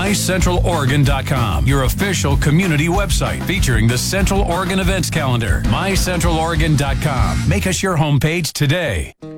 MyCentralOregon.com, your official community website featuring the Central Oregon events calendar. MyCentralOregon.com. Make us your homepage today.